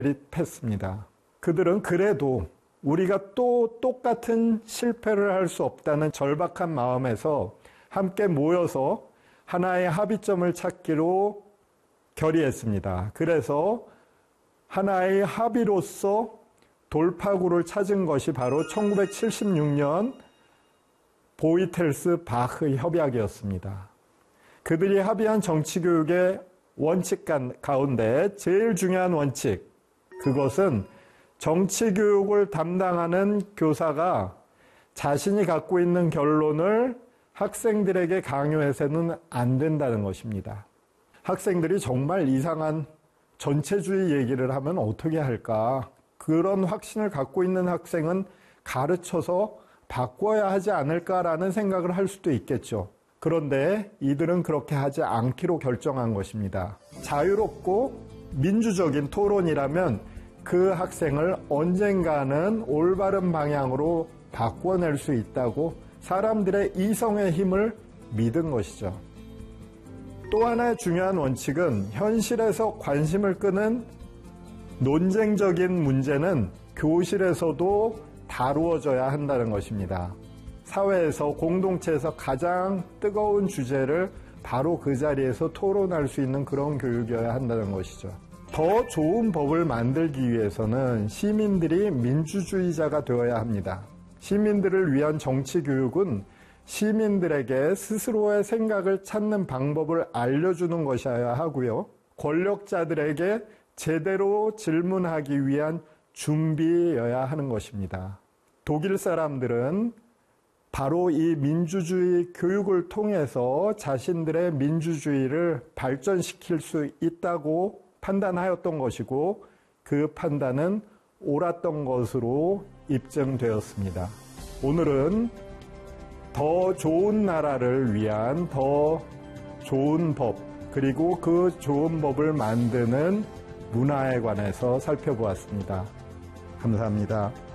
대립했습니다. 그들은 그래도 우리가 또 똑같은 실패를 할 수 없다는 절박한 마음에서 함께 모여서 하나의 합의점을 찾기로 결의했습니다. 그래서 하나의 합의로서 돌파구를 찾은 것이 바로 1976년 보이텔스 바흐 협약이었습니다. 그들이 합의한 정치교육의 원칙 가운데 제일 중요한 원칙, 그것은 정치교육을 담당하는 교사가 자신이 갖고 있는 결론을 학생들에게 강요해서는 안 된다는 것입니다. 학생들이 정말 이상한 전체주의 얘기를 하면 어떻게 할까? 그런 확신을 갖고 있는 학생은 가르쳐서 바꿔야 하지 않을까라는 생각을 할 수도 있겠죠. 그런데 이들은 그렇게 하지 않기로 결정한 것입니다. 자유롭고 민주적인 토론이라면 그 학생을 언젠가는 올바른 방향으로 바꿔낼 수 있다고 사람들의 이성의 힘을 믿은 것이죠. 또 하나의 중요한 원칙은 현실에서 관심을 끄는 논쟁적인 문제는 교실에서도 다루어져야 한다는 것입니다. 사회에서, 공동체에서 가장 뜨거운 주제를 바로 그 자리에서 토론할 수 있는 그런 교육이어야 한다는 것이죠. 더 좋은 법을 만들기 위해서는 시민들이 민주주의자가 되어야 합니다. 시민들을 위한 정치 교육은 시민들에게 스스로의 생각을 찾는 방법을 알려주는 것이어야 하고요. 권력자들에게 제대로 질문하기 위한 준비여야 하는 것입니다. 독일 사람들은 바로 이 민주주의 교육을 통해서 자신들의 민주주의를 발전시킬 수 있다고 판단하였던 것이고 그 판단은 옳았던 것으로 입증되었습니다. 오늘은 더 좋은 나라를 위한 더 좋은 법, 그리고 그 좋은 법을 만드는 문화에 관해서 살펴보았습니다. 감사합니다.